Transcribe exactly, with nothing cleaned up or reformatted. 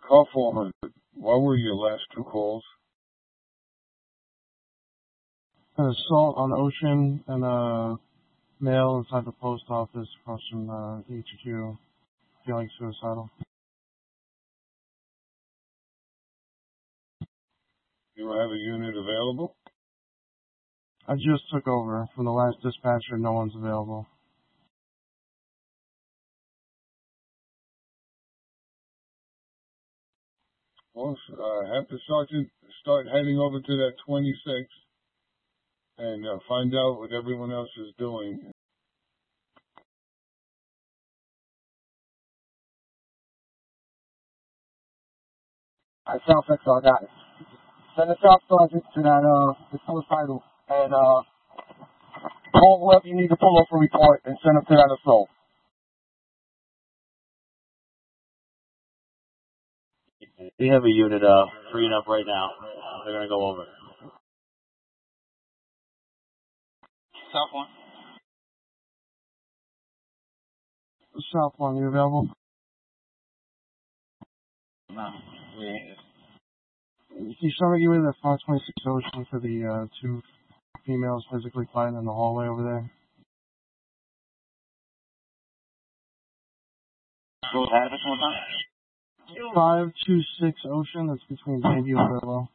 Call four hundred. What were your last two calls? An assault on Ocean and a male inside the post office across from uh, H Q, feeling suicidal. You have a unit available? I just took over. From the last dispatcher, no one's available. Well, uh, have the sergeant start heading over to that twenty-six and uh, find out what everyone else is doing. I South X R got it. Send the South Sergeant to that, uh, the suicidal, and, uh, call whoever you need to pull up a report and send them to that assault. We have a unit, uh, freeing up right now. They're gonna go over. South one. South one, you available? No. We, Can you start you with a five twenty-six Ocean for the uh, two females physically fighting in the hallway over there? go ahead this one time. five two six Ocean, that's between Bayview and Burlow.